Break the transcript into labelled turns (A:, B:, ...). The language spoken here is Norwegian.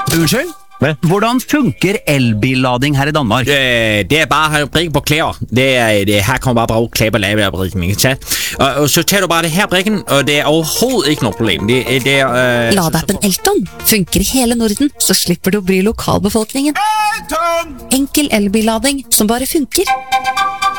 A: Unnskyld?
B: Hvad?
A: Hvordan funker elbillading her i Danmark?
B: Det bare at prikke på klæder. Her kommer bare bruge klæder på lavebrikken, ikke sant? Og så tager du bare det her brikken, og det overhovedet ikke noe problem.
C: Ladeappen Elton funker i hele Norden, så slipper du å bry lokalbefolkningen. Enkel elbillading som bare funker.